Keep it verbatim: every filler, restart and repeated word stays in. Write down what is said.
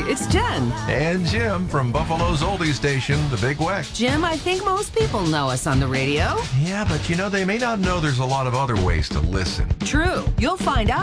it's Jen. And Jim from Buffalo's oldie station, The Big Weck. Jim, I think most people know us on the radio. Yeah, but you know, they may not know there's a lot of other ways to listen. True. You'll find out